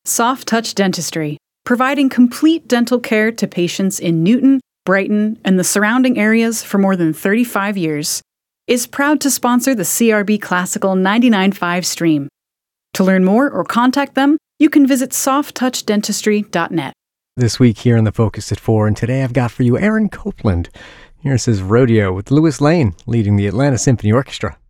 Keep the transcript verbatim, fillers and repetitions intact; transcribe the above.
Soft Touch Dentistry, providing complete dental care to patients in Newton, Brighton, and the surrounding areas for more than thirty-five years, is proud to sponsor the C R B Classical ninety-nine point five stream. To learn more or contact them, you can visit soft touch dentistry dot net. This week here on The Focus at four, and today I've got for you Aaron Copland. Here's his Rodeo with Louis Lane leading the Atlanta Symphony Orchestra.